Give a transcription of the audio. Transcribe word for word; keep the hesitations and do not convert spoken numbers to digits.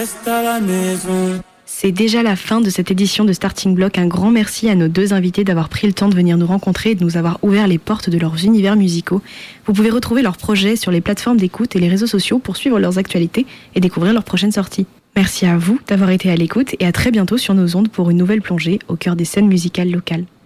Reste à la maison. C'est déjà la fin de cette édition de Starting Block. Un grand merci à nos deux invités d'avoir pris le temps de venir nous rencontrer et de nous avoir ouvert les portes de leurs univers musicaux. Vous pouvez retrouver leurs projets sur les plateformes d'écoute et les réseaux sociaux pour suivre leurs actualités et découvrir leurs prochaines sorties. Merci à vous d'avoir été à l'écoute et à très bientôt sur nos ondes pour une nouvelle plongée au cœur des scènes musicales locales.